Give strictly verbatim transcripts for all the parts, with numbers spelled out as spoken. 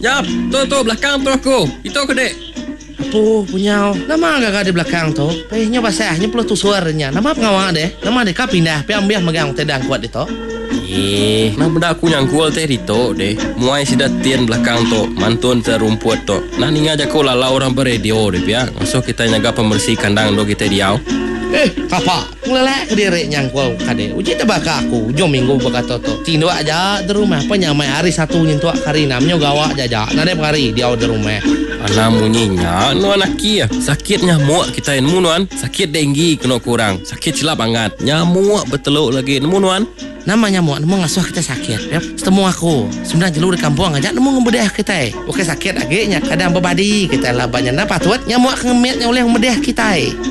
Jap, tu tu belakang tu aku. Itu ke dek? Apa punya? Nama agak di belakang tu. Pehnya basahnya perlu tu suaranya. Nama pengawang deh. Nama dek kau pindah. Pe ambil megang tedang kuat itu. Eh, nah benda aku nyangkul teh itu deh. Muai sidat tian belakang tu, mantun terumput tu. Nah ni ngajak kau lalau orang beredio deh ya. Masuk kita nyaga pembersih kandang do kita diau. Eh, kapa? Ngelelek ke diri nyangkul kade. Uji tebaka aku. Jom minggu baka toto. Tindo aja di rumah. Penyamai hari satu nyentuak kari namanya gawa jaja. Nade hari dia di rumah. Anak munyinya, nu anak kia. Sakit nyamuk kita yang munuan. Sakit denggi kena kurang. Sakit silap angat. Nyamuk beteluk lagi nemu nuan. Nama nyamuk nemu ngasuh kita sakit. Yep. Setemu aku. Sebenarnya jelur di kampung aja nemu ngebedah kita. Oke sakit aginya. Kadang bebadi kita lah banyak napa tuat nyamuk ngemetnya oleh ngebedah kita.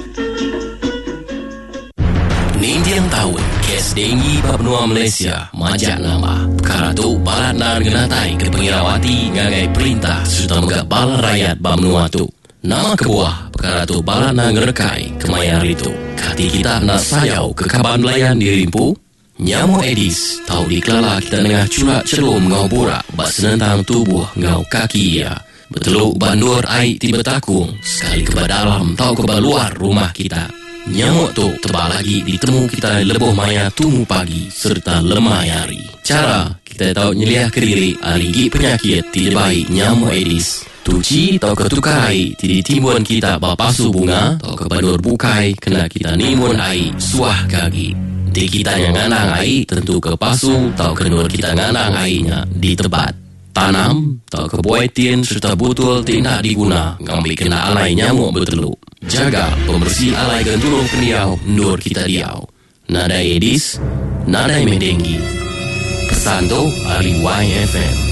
Nindiang tahun kes denggi Papua Malaysia majak nama perkara tu balat nan genatai ke pengirawati ngagai perintah serta megak balat rakyat Bamnua tu nama kebuah perkara tu balat nan ngerekai kemayar itu kati kita nak sayau ke kaban belayan dirimpu nyamuk Aedes tahu dikelala kita nengah curak celum ngau burak bak senentang tubuh ngau kaki ia beteluk bandur air tiba takung sekali ke dalam tahu ke luar rumah kita. Nyamuk tu tebal lagi ditemu kita leboh maya tumu pagi serta lemah hari. Cara kita tahu nyeliah ke diri aligi penyakit tidak baik nyamuk Aedes. Tuci atau ketukai tidak timbun kita bapasu bunga atau kebadur bukai kena kita nimun air suah kaki. Di kita yang nganang air tentu kepasu atau kenur kita nganang airnya di tempat. Tanam atau kebuaitin serta butul tidak diguna ngambil kena alai nyamuk berteluk. Jaga pembersih alai gentulung keniau nur kita diau. Nada Aedes, nada Medenggi. Pesan tu Ali Y F M.